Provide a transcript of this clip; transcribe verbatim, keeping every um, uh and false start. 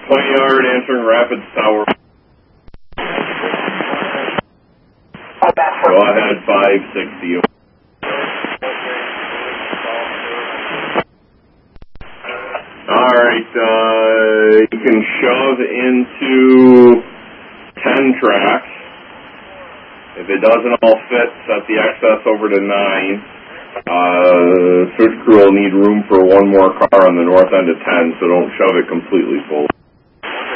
twenty yard answering Rapids Tower. Go ahead, five sixty. Alright, uh, you can shove into ten tracks. If it doesn't all fit, set the excess over to nine. Uh, switch crew will need room for one more car on the north end of ten, so don't shove it completely full.